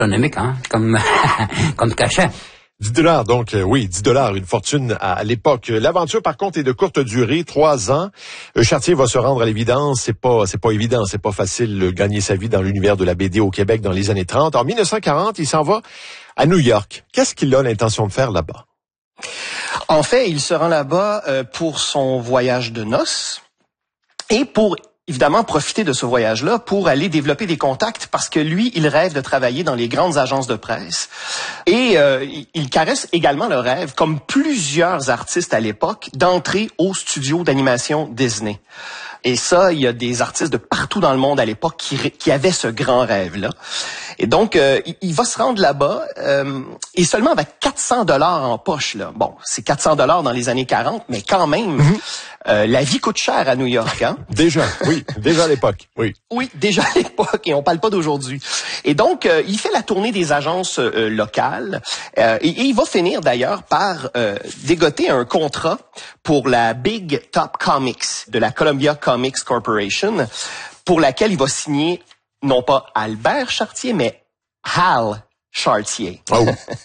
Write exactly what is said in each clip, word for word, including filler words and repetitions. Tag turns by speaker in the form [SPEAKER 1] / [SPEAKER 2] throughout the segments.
[SPEAKER 1] astronomique, hein, comme, comme cachet.
[SPEAKER 2] dix dollars, donc, euh, oui, dix dollars, une fortune à, à l'époque. L'aventure, par contre, est de courte durée, trois ans. Euh, Chartier va se rendre à l'évidence. C'est pas, c'est pas évident, c'est pas facile de gagner sa vie dans l'univers de la B D au Québec dans les années trente. En dix-neuf cent quarante, il s'en va à New York. Qu'est-ce qu'il a l'intention de faire là-bas?
[SPEAKER 3] En fait, il se rend là-bas euh, pour son voyage de noces et pour évidemment profiter de ce voyage-là pour aller développer des contacts parce que lui, il rêve de travailler dans les grandes agences de presse et euh, il caresse également le rêve, comme plusieurs artistes à l'époque, d'entrer au studio d'animation Disney. Et ça, il y a des artistes de partout dans le monde à l'époque qui, qui avaient ce grand rêve-là. Et donc, euh, il, il va se rendre là-bas euh, et seulement avec quatre cents dollars en poche. Là. Bon, c'est quatre cents dollars dans les années quarante, mais quand même, mm-hmm. euh, la vie coûte cher à New York. Hein?
[SPEAKER 2] Déjà, oui, déjà à l'époque, oui.
[SPEAKER 3] Oui, déjà à l'époque, et on parle pas d'aujourd'hui. Et donc, euh, il fait la tournée des agences euh, locales euh, et, et il va finir d'ailleurs par euh, dégoter un contrat pour la Big Top Comics de la Columbia Comics Corporation, pour laquelle il va signer non pas Albert Chartier, mais Hal Chartier.
[SPEAKER 2] Oh.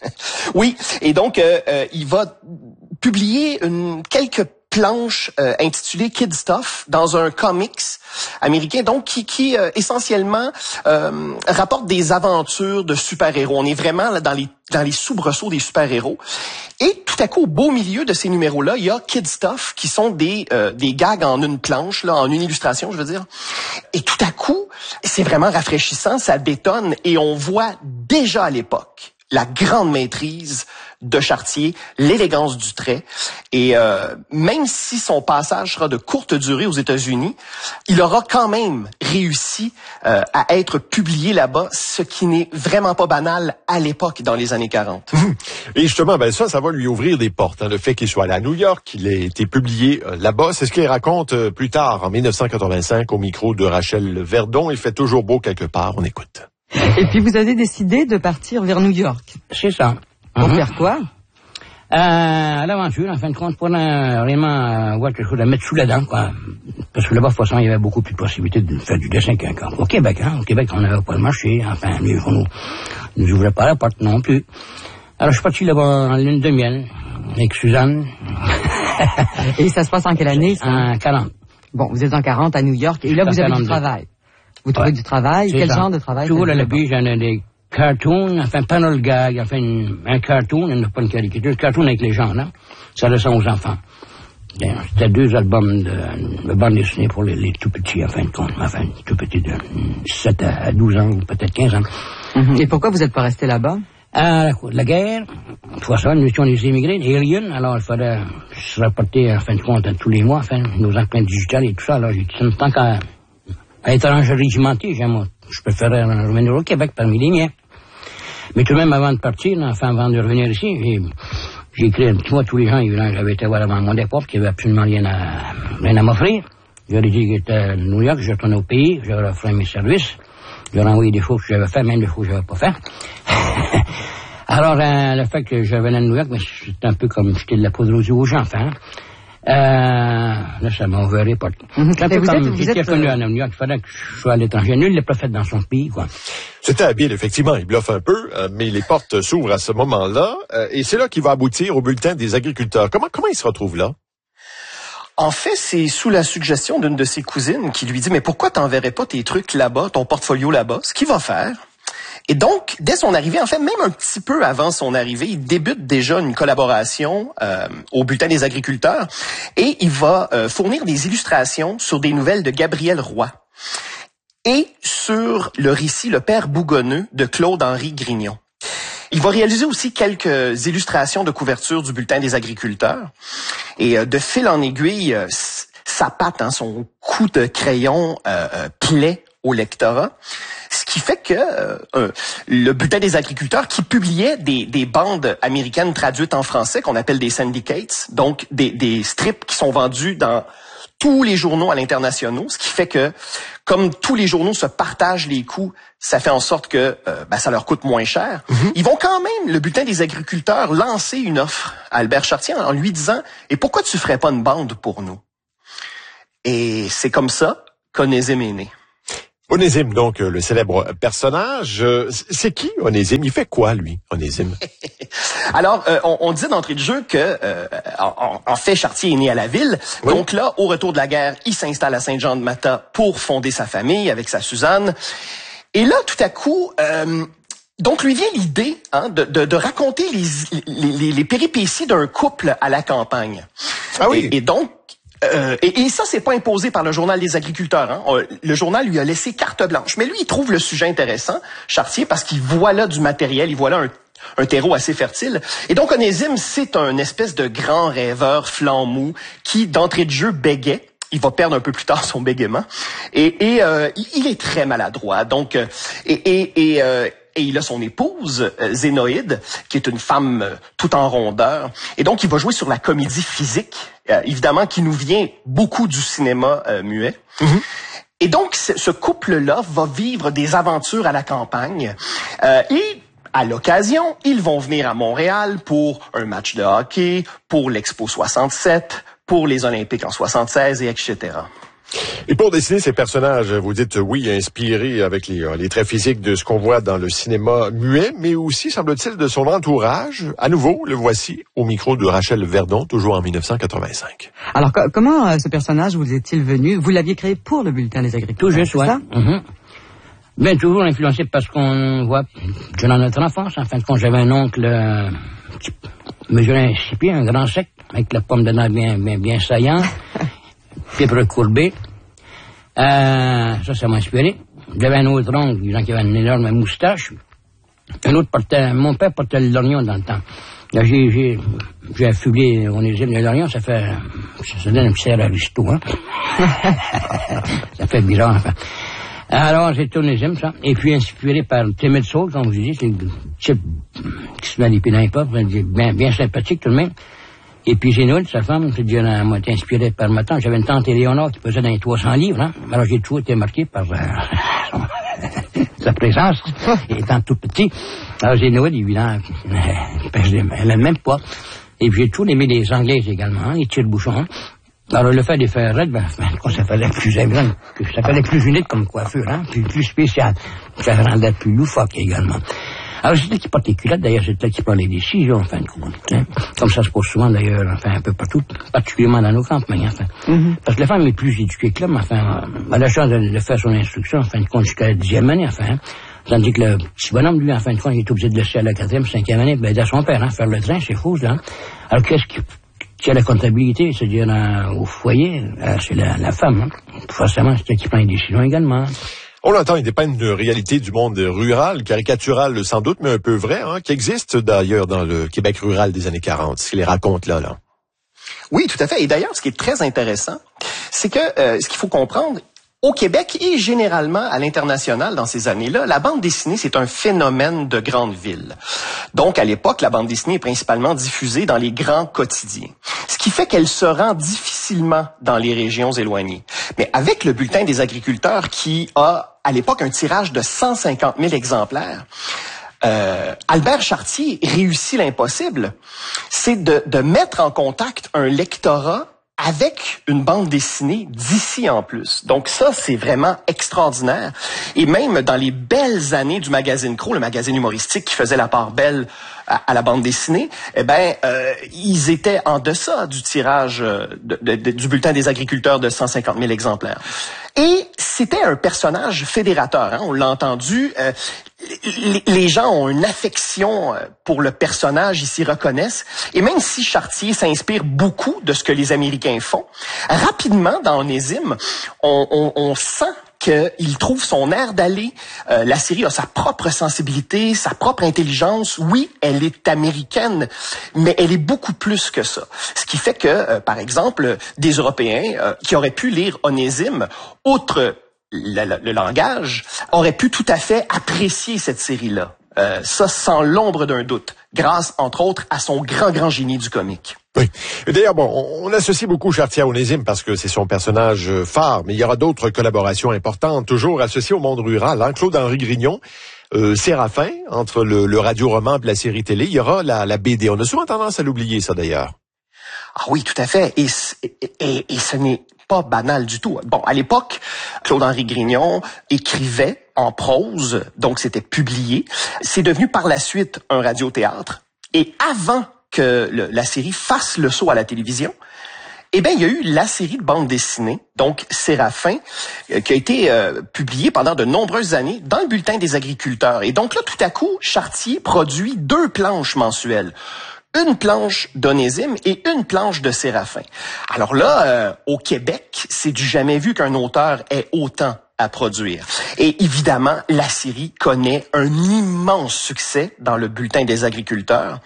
[SPEAKER 3] Oui, et donc euh, euh, il va publier une, quelques planches euh, intitulées Kid Stuff dans un comics américain, donc qui, qui euh, essentiellement euh, rapporte des aventures de super-héros. On est vraiment là, dans les dans les soubresauts des super-héros. Et tout à coup, au beau milieu de ces numéros-là, il y a Kid Stuff, qui sont des euh, des gags en une planche, là, en une illustration, je veux dire. Et tout à coup, c'est vraiment rafraîchissant, ça détonne, et on voit déjà à l'époque la grande maîtrise de Chartier, l'élégance du trait. Et euh, même si son passage sera de courte durée aux États-Unis, il aura quand même réussi euh, à être publié là-bas, ce qui n'est vraiment pas banal à l'époque, dans les années quarante.
[SPEAKER 2] Et justement, ben ça, ça va lui ouvrir des portes. Hein, le fait qu'il soit allé à New York, qu'il ait été publié euh, là-bas, c'est ce qu'il raconte euh, plus tard, en dix-neuf cent quatre-vingt-cinq, au micro de Rachel Verdon. Il fait toujours beau quelque part. On écoute.
[SPEAKER 4] Et puis vous avez décidé de partir vers New York.
[SPEAKER 1] C'est ça.
[SPEAKER 4] Pour
[SPEAKER 1] Mm-hmm.
[SPEAKER 4] faire quoi?
[SPEAKER 1] Euh, à l'aventure, en fin de compte, pour euh, vraiment euh, voir quelque chose à mettre sous la dent, quoi. Parce que là-bas, de toute façon, il y avait beaucoup plus de possibilités de faire du dessin qu'au Québec. Hein. Au Québec, on n'avait pas le marché. Enfin, lui, on nous, nous ouvrait pas la porte non plus. Alors, je suis parti là-bas en lune de miel, avec Suzanne.
[SPEAKER 4] Et ça se passe en quelle année, ça?
[SPEAKER 1] En quarante.
[SPEAKER 4] Bon, vous êtes en quarante à New York, et là, vous avez du travail. Vous trouvez
[SPEAKER 1] ouais.
[SPEAKER 4] du travail?
[SPEAKER 1] C'est
[SPEAKER 4] Quel
[SPEAKER 1] ça.
[SPEAKER 4] genre de travail?
[SPEAKER 1] Toujours à la bille, j'en ai des cartoons, enfin, panel gag, enfin, une, un cartoon, il n'y a pas une caricature, un cartoon avec les gens, là. Ça descend aux enfants. C'était deux albums de, de bande dessinée pour les, les tout petits, en fin de compte. Enfin, tout petits de sept à douze ans, ou peut-être quinze ans.
[SPEAKER 4] Mm-hmm. Et pourquoi vous n'êtes pas resté là-bas?
[SPEAKER 1] À la guerre, de toute façon, nous étions des immigrés, des aliens, alors il fallait se rapporter, en fin de compte, tous les mois, enfin, nos empreintes digitales et tout ça. Alors, j'ai dit, tant qu'à à étranger régimenté, j'aime, je préférais revenir au Québec parmi les miens. Mais tout de même, avant de partir, enfin, avant de revenir ici, j'ai, j'ai écrit un petit mot à tous les gens, évidemment, j'avais été voir avant mon départ, qui avait absolument rien à, rien à m'offrir. J'aurais dit que j'étais à New York, je retournais au pays, j'aurais offert mes services, j'aurais envoyé des choses que j'avais fait, même des choses que j'avais pas fait. Alors, euh, le fait que je venais à New York, mais c'était un peu comme jeter de la poudre aux yeux aux gens, enfin. Euh, là, ça m'a ouvert les portes.
[SPEAKER 4] Mm-hmm.
[SPEAKER 1] Un peu
[SPEAKER 4] vous
[SPEAKER 1] comme
[SPEAKER 4] êtes, vous
[SPEAKER 1] j'étais
[SPEAKER 4] êtes,
[SPEAKER 1] connu à New York, il fallait que je sois à l'étranger. Nul ne l'a pas fait dans son pays, quoi.
[SPEAKER 2] C'était habile, effectivement. Il bluffe un peu, euh, mais les portes s'ouvrent à ce moment-là. Euh, et c'est là qu'il va aboutir au bulletin des agriculteurs. Comment, comment il se retrouve là?
[SPEAKER 3] En fait, c'est sous la suggestion d'une de ses cousines qui lui dit « Mais pourquoi t'enverrais pas tes trucs là-bas, ton portfolio là-bas? » Ce qu'il va faire. Et donc, dès son arrivée, en fait, même un petit peu avant son arrivée, il débute déjà une collaboration euh, au Bulletin des agriculteurs et il va euh, fournir des illustrations sur des nouvelles de Gabriel Roy et sur le récit Le Père Bougonneux de Claude-Henri Grignon. Il va réaliser aussi quelques illustrations de couverture du Bulletin des agriculteurs et euh, de fil en aiguille, euh, sa patte, hein, son coup de crayon euh, euh, plaît au lectorat. Ce qui fait que euh, le Bulletin des agriculteurs, qui publiait des, des bandes américaines traduites en français, qu'on appelle des syndicates, donc des, des strips qui sont vendus dans tous les journaux à l'international, ce qui fait que, comme tous les journaux se partagent les coûts, ça fait en sorte que euh, ben, ça leur coûte moins cher. Mm-hmm. Ils vont quand même, le Bulletin des agriculteurs, lancer une offre à Albert Chartier en lui disant « Et pourquoi tu ferais pas une bande pour nous? » Et c'est comme ça qu'Onésime est né.
[SPEAKER 2] Oui. Onésime, donc, le célèbre personnage. C'est qui, Onésime? Il fait quoi, lui, Onésime?
[SPEAKER 3] Alors, euh, on, on disait d'entrée de jeu que, euh, en, en fait, Chartier est né à la ville. Oui. Donc là, au retour de la guerre, il s'installe à Saint-Jean-de-Matha pour fonder sa famille avec sa Suzanne. Et là, tout à coup... Euh, Donc, lui vient l'idée hein, de, de, de raconter les, les, les péripéties d'un couple à la campagne.
[SPEAKER 2] Ah oui.
[SPEAKER 3] Et, et donc, euh, et, et ça, c'est pas imposé par le Journal des agriculteurs. Hein. Le journal lui a laissé carte blanche. Mais lui, il trouve le sujet intéressant, Chartier, parce qu'il voit là du matériel, il voit là un, un terreau assez fertile. Et donc, Onésime, c'est un espèce de grand rêveur flanc mou qui, d'entrée de jeu, bégait. Il va perdre un peu plus tard son bégaiement. Et, et euh, il est très maladroit. Donc, et... et, et euh, Et il a son épouse, euh, Zénoïde, qui est une femme euh, tout en rondeur. Et donc, il va jouer sur la comédie physique, euh, évidemment, qui nous vient beaucoup du cinéma euh, muet. Mm-hmm. Et donc, ce couple-là va vivre des aventures à la campagne. Euh, et, à l'occasion, ils vont venir à Montréal pour un match de hockey, pour l'Expo soixante-sept, pour les Olympiques en soixante-seize, et et cetera.
[SPEAKER 2] Et pour dessiner ces personnages, vous dites oui, inspirés avec les, les traits physiques de ce qu'on voit dans le cinéma muet, mais aussi, semble-t-il, de son entourage. À nouveau, le voici au micro de Rachel Verdon, toujours en dix-neuf cent quatre-vingt-cinq.
[SPEAKER 4] Alors, co- comment euh, ce personnage vous est-il venu? Vous l'aviez créé pour le Bulletin des agriculteurs,
[SPEAKER 1] tout juste, ouais. Mm-hmm. Bien, toujours influencé parce qu'on voit, durant notre enfance, en fin de compte, j'avais un oncle euh, qui mesurait un six pieds, un grand sec, avec la pomme de dents bien, bien, bien saillante. Pieds recourbés. Euh, ça, ça m'a inspiré. J'avais un autre oncle, disant qu'il avait une énorme moustache. Un autre portait, mon père portait le lorgnon dans le temps. Là, j'ai, j'ai, j'ai affublé Onésime le lorgnon, ça fait, ça, ça donne un petit air aristo, hein. Ça fait bizarre, enfin. Alors, c'est Onésime, ça. Et puis, inspiré par Timid Soul, comme je dis, c'est une type qui se met les pieds dans les pas, bien, bien sympathique tout de même. Et puis Zénoïde, sa femme, c'est dire, elle m'a été inspirée par ma tante. J'avais une tante Éléonore qui pesait dans les trois cents livres, hein. Alors j'ai toujours été marqué par euh, sa présence, étant tout petit. Alors Zénoïde, évidemment, elle a le même poids. Et puis j'ai toujours aimé les Anglaises également, hein, les tire-bouchons. Hein. Alors le fait de faire raide, ben, ça faisait plus aimant, ça faisait plus unique comme coiffure, hein, plus, plus spécial. Ça rendait plus loufoque également. Alors, c'est elle qui porte les culottes, d'ailleurs, c'est elle qui prend les décisions, en fin de compte. Hein. Comme ça se passe souvent, d'ailleurs, enfin, un peu partout, particulièrement dans nos campagnes, enfin. Mm-hmm. Parce que la femme est plus éduquée que l'homme, enfin, elle a la chance de, de faire son instruction, en fin de compte, jusqu'à la dixième année, enfin. Hein. Tandis que le petit bonhomme, lui, en fin de compte, il est obligé de laisser à la quatrième, cinquième année, ben, aider son père, hein, faire le train, c'est fou, là. Hein. Alors, qu'est-ce qui, qui a la comptabilité, c'est-à-dire, euh, au foyer, euh, c'est la, la femme, hein. Forcément, c'est elle qui prend les décisions également. Hein.
[SPEAKER 2] On l'entend, il dépeint une réalité du monde rural, caricaturale sans doute, mais un peu vrai, hein, qui existe d'ailleurs dans le Québec rural des années quarante, ce qu'il raconte là, là.
[SPEAKER 3] Oui, tout à fait. Et d'ailleurs, ce qui est très intéressant, c'est que euh, ce qu'il faut comprendre, au Québec et généralement à l'international dans ces années-là, la bande dessinée, c'est un phénomène de grande ville. Donc, à l'époque, la bande dessinée est principalement diffusée dans les grands quotidiens. Ce qui fait qu'elle se rend difficilement dans les régions éloignées. Mais avec le Bulletin des agriculteurs qui a, à l'époque, un tirage de cent cinquante mille exemplaires, euh, Albert Chartier réussit l'impossible. C'est de, de mettre en contact un lectorat avec une bande dessinée d'ici en plus. Donc ça, c'est vraiment extraordinaire. Et même dans les belles années du magazine Crow, le magazine humoristique qui faisait la part belle à, à la bande dessinée, eh ben, euh, ils étaient en deçà du tirage de, de, de, du bulletin des agriculteurs de cent cinquante mille exemplaires. Et c'était un personnage fédérateur, hein, on l'a entendu. Euh, les, les gens ont une affection pour le personnage, ils s'y reconnaissent. Et même si Chartier s'inspire beaucoup de ce que les Américains font, rapidement, dans Onésime, on, on, on sent qu'il trouve son air d'aller. Euh, la série a sa propre sensibilité, sa propre intelligence. Oui, elle est américaine, mais elle est beaucoup plus que ça. Ce qui fait que, euh, par exemple, des Européens euh, qui auraient pu lire Onésime, outre le, le, le langage, auraient pu tout à fait apprécier cette série-là. Euh, ça, sans l'ombre d'un doute, grâce, entre autres, à son grand, grand génie du comique.
[SPEAKER 2] Oui. D'ailleurs, bon, on associe beaucoup Chartier à Onésime parce que c'est son personnage phare, mais il y aura d'autres collaborations importantes, toujours associées au monde rural. Hein. Claude-Henri Grignon, euh, Séraphin, entre le, le radio-roman et la série télé, il y aura la, la B D. On a souvent tendance à l'oublier, ça, d'ailleurs.
[SPEAKER 3] Ah oui, tout à fait. Et, et, et ce n'est pas banal du tout. Bon, à l'époque, Claude-Henri Grignon écrivait en prose, donc c'était publié. C'est devenu par la suite un radiothéâtre. Et avant que le, la série fasse le saut à la télévision, eh bien, il y a eu la série de bande dessinée, donc Séraphin, euh, qui a été euh, publiée pendant de nombreuses années dans le Bulletin des agriculteurs. Et donc là, tout à coup, Chartier produit deux planches mensuelles. Une planche d'Onésime et une planche de Séraphin. Alors là, euh, au Québec, c'est du jamais vu qu'un auteur ait autant à produire. Et évidemment, la série connaît un immense succès dans le Bulletin des agriculteurs.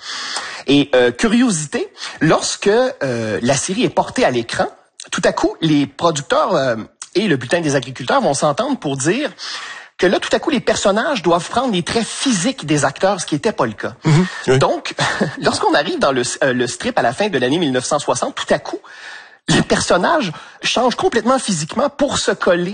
[SPEAKER 3] Et euh, curiosité, lorsque euh, la série est portée à l'écran, tout à coup, les producteurs euh, et le Bulletin des agriculteurs vont s'entendre pour dire que là, tout à coup, les personnages doivent prendre les traits physiques des acteurs, ce qui n'était pas le cas. Mmh, oui. Donc, lorsqu'on arrive dans le, euh, le strip à la fin de l'année mille neuf cent soixante, tout à coup, les personnages changent complètement physiquement pour se coller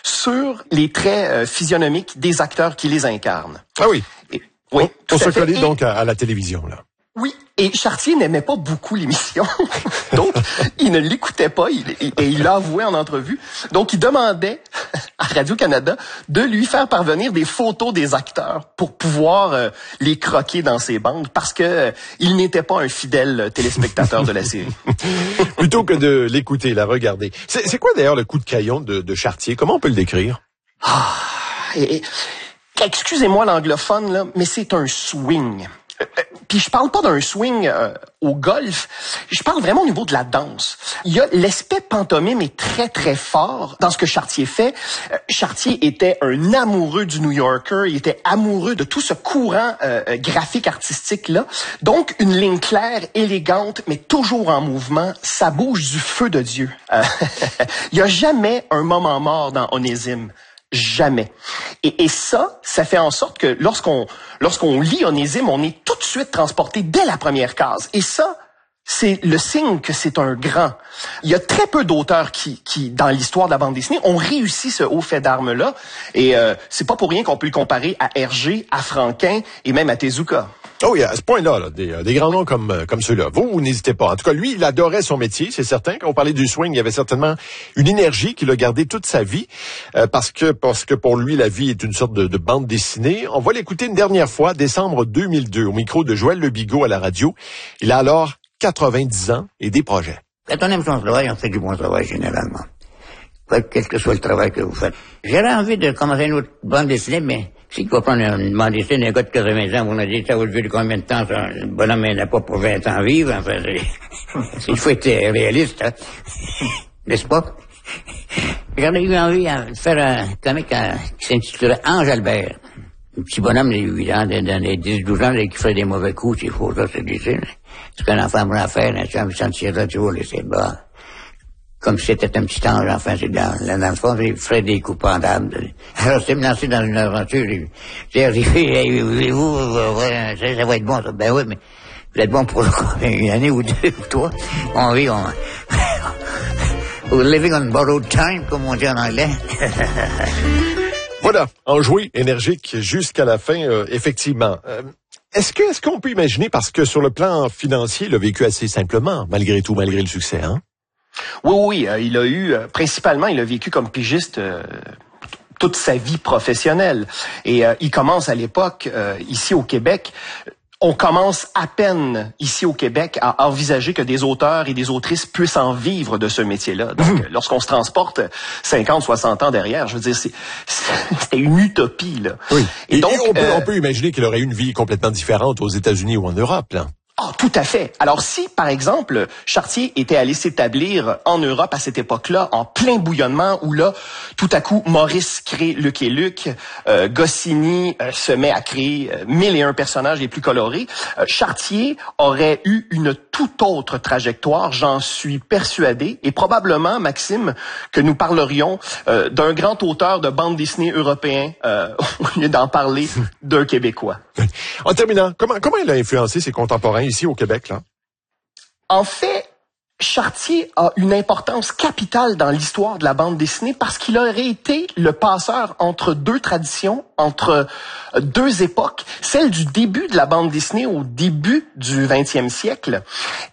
[SPEAKER 3] sur les traits euh, physionomiques des acteurs qui les incarnent.
[SPEAKER 2] Ah oui.
[SPEAKER 3] Et, oui.
[SPEAKER 2] Pour se coller et, donc à, à la télévision, là.
[SPEAKER 3] Oui, et Chartier n'aimait pas beaucoup l'émission, donc il ne l'écoutait pas, il, et, et il l'a avoué en entrevue. Donc il demandait à Radio-Canada de lui faire parvenir des photos des acteurs pour pouvoir euh, les croquer dans ses bandes, parce que euh, il n'était pas un fidèle téléspectateur de la série.
[SPEAKER 2] Plutôt que de l'écouter, la regarder. C'est, c'est quoi d'ailleurs le coup de crayon de, de Chartier? Comment on peut le décrire?
[SPEAKER 3] Ah, et, et, excusez-moi l'anglophone, là, mais c'est un swing. Puis je parle pas d'un swing euh, au golf, je parle vraiment au niveau de la danse. Il y a l'aspect pantomime est très très fort dans ce que Chartier fait. Euh, Chartier était un amoureux du New Yorker, il était amoureux de tout ce courant euh, graphique artistique là. Donc une ligne claire, élégante, mais toujours en mouvement, ça bouge du feu de Dieu. Euh, il y a jamais un moment mort dans Onésime. Jamais. Et, et ça, ça fait en sorte que lorsqu'on lorsqu'on lit Onésime, on est tout de suite transporté dès la première case. Et ça, c'est le signe que c'est un grand. Il y a très peu d'auteurs qui, qui dans l'histoire de la bande dessinée, ont réussi ce haut fait d'armes-là. Et euh, c'est pas pour rien qu'on peut le comparer à Hergé, à Franquin et même à Tezuka.
[SPEAKER 2] Oh oui, à ce point-là, là, des, des grands noms comme comme ceux-là. Vous, vous n'hésitez pas. En tout cas, lui, il adorait son métier, c'est certain. Quand on parlait du swing, il y avait certainement une énergie qu'il a gardée toute sa vie, euh, parce que parce que pour lui, la vie est une sorte de, de bande dessinée. On va l'écouter une dernière fois, décembre deux mille deux, au micro de Joël Lebigot à la radio. Il a alors quatre-vingt-dix ans et des projets.
[SPEAKER 5] Quand on aime son travail, on fait du bon travail généralement. Quel que soit le travail que vous faites. J'aurais envie de commencer une autre bande dessinée, mais si tu vas prendre une bande dessinée d'un gars de quatre-vingts ans, vous nous dites, ça va durer combien de temps, ça? Le bonhomme n'a pas pour vingt ans vivre, enfin, il faut être réaliste, hein? N'est-ce pas? J'aurais eu envie de faire un comique qui s'intitulerait Ange Albert. Un petit bonhomme de huit ans, dans les dix douze ans, qui ferait des mauvais coups, c'est faux, ça, c'est difficile. Ce qu'un enfant pourrait faire, un chum, il s'en tirerait toujours laisser bas. Comme si c'était un petit ange, enfin, c'est dans, dans le fond, il ferait des coups pendables. Alors, c'est me lancer dans une aventure, j'ai arrivé, vous, ça, ça va être bon, ça. Ben oui, mais vous êtes bon pour une année ou deux, ou trois. On vit, on... We're living on borrowed time, comme on dit en anglais.
[SPEAKER 2] Voilà, enjoué, énergique jusqu'à la fin, euh, effectivement. Euh, est-ce que est-ce qu'on peut imaginer, parce que sur le plan financier, il a vécu assez simplement, malgré tout, malgré le succès, hein?
[SPEAKER 3] Oui, oui, euh, il a eu, euh, principalement, il a vécu comme pigiste euh, toute sa vie professionnelle. Et euh, il commence à l'époque, euh, ici au Québec, on commence à peine, ici au Québec, à envisager que des auteurs et des autrices puissent en vivre de ce métier-là. Donc, mmh. lorsqu'on se transporte cinquante, soixante ans derrière, je veux dire, c'est, c'était une utopie, là.
[SPEAKER 2] Oui. Et, et donc, on, peut,
[SPEAKER 3] euh,
[SPEAKER 2] on peut imaginer qu'il aurait eu une vie complètement différente aux États-Unis ou en Europe, là.
[SPEAKER 3] Ah, tout à fait. Alors si, par exemple, Chartier était allé s'établir en Europe à cette époque-là, en plein bouillonnement, où là, tout à coup, Maurice crée Luc et Luc, euh, Goscinny euh, se met à créer euh, mille et un personnages les plus colorés, euh, Chartier aurait eu une toute autre trajectoire, j'en suis persuadé, et probablement, Maxime, que nous parlerions euh, d'un grand auteur de bande dessinée européen euh, au lieu d'en parler d'un Québécois.
[SPEAKER 2] En terminant, comment, comment il a influencé ses contemporains ici au Québec, là?
[SPEAKER 3] En fait, Chartier a une importance capitale dans l'histoire de la bande dessinée parce qu'il aurait été le passeur entre deux traditions, entre deux époques, celle du début de la bande dessinée au début du vingtième siècle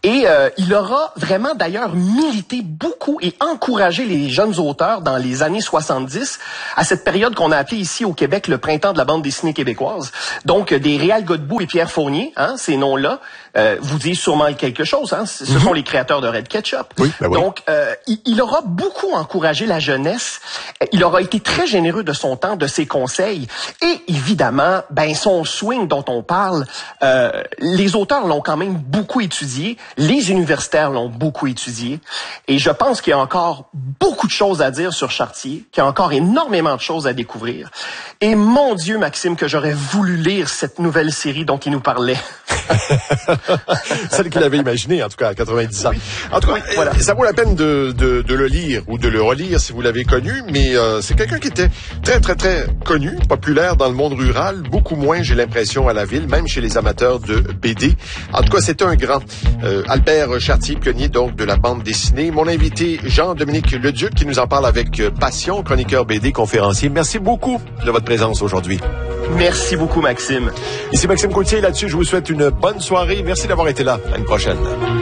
[SPEAKER 3] Et euh, il aura vraiment d'ailleurs milité beaucoup et encouragé les jeunes auteurs dans les années soixante-dix, à cette période qu'on a appelée ici au Québec le printemps de la bande dessinée québécoise. Donc des Réal Godbout et Pierre Fournier, hein, ces noms-là, euh, vous disent sûrement quelque chose. Hein, ce mm-hmm. sont les créateurs de Red Ketchup.
[SPEAKER 2] Oui, ben oui.
[SPEAKER 3] Donc euh, il, il aura beaucoup encouragé la jeunesse. Il aura été très généreux de son temps, de ses conseils. Et évidemment, ben son swing dont on parle, euh, les auteurs l'ont quand même beaucoup étudié. Les universitaires l'ont beaucoup étudié. Et je pense qu'il y a encore beaucoup de choses à dire sur Chartier, qu'il y a encore énormément de choses à découvrir. Et mon Dieu, Maxime, que j'aurais voulu lire cette nouvelle série dont il nous parlait.
[SPEAKER 2] Celle qu'il avait imaginée, en tout cas, à quatre-vingt-dix ans.
[SPEAKER 3] Oui.
[SPEAKER 2] En tout cas,
[SPEAKER 3] oui, voilà.
[SPEAKER 2] Ça vaut la peine de, de, de le lire ou de le relire si vous l'avez connu, mais euh, c'est quelqu'un qui était très, très, très connu, populaire dans le monde rural, beaucoup moins, j'ai l'impression, à la ville, même chez les amateurs de B D. En tout cas, c'est un grand. Euh, Albert Chartier, pionnier donc de la bande dessinée. Mon invité, Jean-Dominique Leduc, qui nous en parle avec passion, chroniqueur B D, conférencier. Merci beaucoup de votre présence aujourd'hui.
[SPEAKER 3] Merci beaucoup, Maxime.
[SPEAKER 2] Ici Maxime Coutier, là-dessus, je vous souhaite une bonne soirée. Merci d'avoir été là. À une prochaine.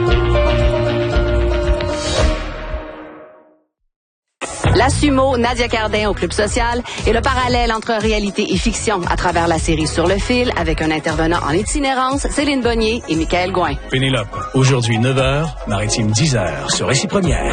[SPEAKER 6] La Sumo, Nadia Cardin au Club Social et le parallèle entre réalité et fiction à travers la série Sur le fil avec un intervenant en itinérance, Céline Bonnier et Michael Gouin.
[SPEAKER 7] Pénélope, aujourd'hui neuf heures, Maritime dix heures sur Récit Première.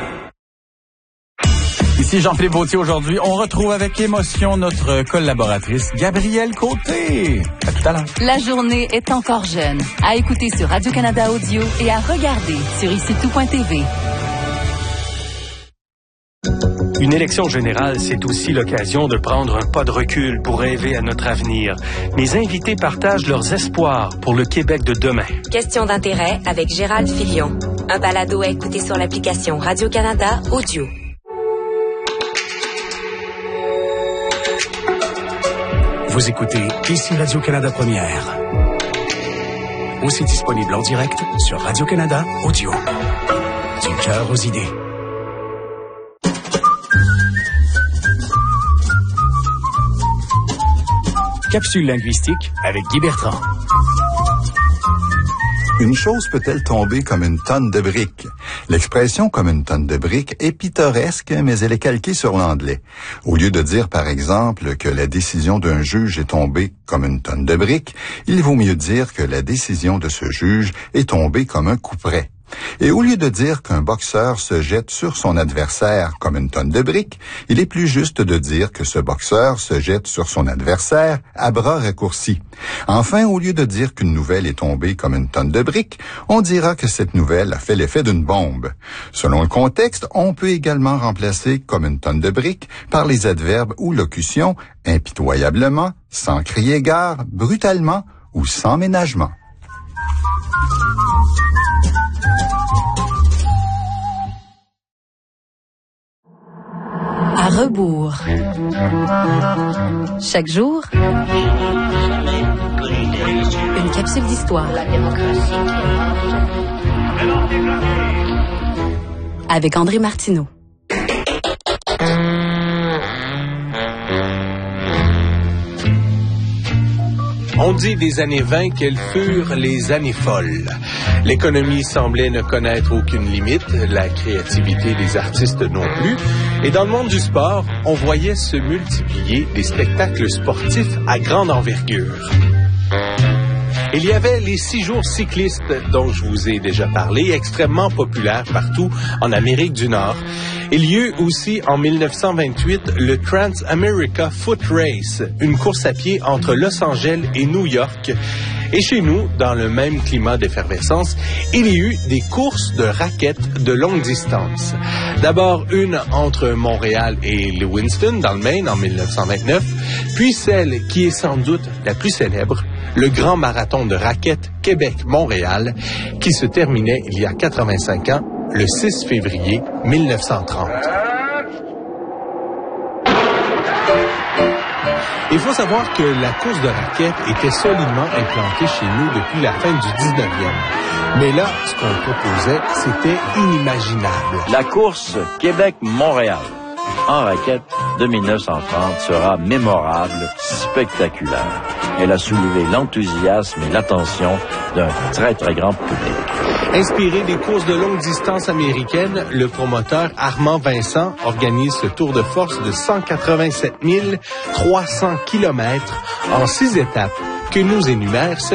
[SPEAKER 8] Ici Jean-Philippe Vautier. Aujourd'hui, on retrouve avec émotion notre collaboratrice Gabrielle Côté. À tout à l'heure.
[SPEAKER 9] La journée est encore jeune. À écouter sur Radio-Canada Audio et à regarder sur ici tout point t v.
[SPEAKER 10] Une élection générale, c'est aussi l'occasion de prendre un pas de recul pour rêver à notre avenir. Mes invités partagent leurs espoirs pour le Québec de demain.
[SPEAKER 11] Question d'intérêt avec Gérald Filion. Un balado à écouter sur l'application Radio-Canada Audio.
[SPEAKER 7] Vous écoutez ici Radio-Canada Première. Aussi disponible en direct sur Radio-Canada Audio. Du cœur aux idées. Capsule linguistique avec Guy Bertrand.
[SPEAKER 12] Une chose peut-elle tomber comme une tonne de briques? L'expression « comme une tonne de briques » est pittoresque, mais elle est calquée sur l'anglais. Au lieu de dire, par exemple, que la décision d'un juge est tombée comme une tonne de briques, il vaut mieux dire que la décision de ce juge est tombée comme un couperet. Et au lieu de dire qu'un boxeur se jette sur son adversaire comme une tonne de briques, il est plus juste de dire que ce boxeur se jette sur son adversaire à bras raccourcis. Enfin, au lieu de dire qu'une nouvelle est tombée comme une tonne de briques, on dira que cette nouvelle a fait l'effet d'une bombe. Selon le contexte, on peut également remplacer comme une tonne de briques par les adverbes ou locutions impitoyablement, sans crier gare, brutalement ou sans ménagement.
[SPEAKER 9] À rebours. Chaque jour, une capsule d'histoire. Avec André Martineau.
[SPEAKER 13] On dit des années vingt qu'elles furent les années folles. L'économie semblait ne connaître aucune limite, la créativité des artistes non plus. Et dans le monde du sport, on voyait se multiplier des spectacles sportifs à grande envergure. Il y avait les six jours cyclistes dont je vous ai déjà parlé, extrêmement populaires partout en Amérique du Nord. Il y eut aussi en mille neuf cent vingt-huit le Trans-America Foot Race, une course à pied entre Los Angeles et New York. Et chez nous, dans le même climat d'effervescence, il y eut des courses de raquettes de longue distance. D'abord une entre Montréal et Lewiston, dans le Maine, en mille neuf cent vingt-neuf, puis celle qui est sans doute la plus célèbre, le grand marathon de raquettes Québec-Montréal, qui se terminait il y a quatre-vingt-cinq ans, le six février mille neuf cent trente. Il faut savoir que la course de raquettes était solidement implantée chez nous depuis la fin du dix-neuvième. Mais là, ce qu'on proposait, c'était inimaginable.
[SPEAKER 14] La course Québec-Montréal en raquettes de mille neuf cent trente sera mémorable, spectaculaire. Elle a soulevé l'enthousiasme et l'attention d'un très, très grand public.
[SPEAKER 13] Inspiré des courses de longue distance américaines, le promoteur Armand Vincent organise ce tour de force de cent quatre-vingt-sept mille trois cents kilomètres en six étapes que nous énumère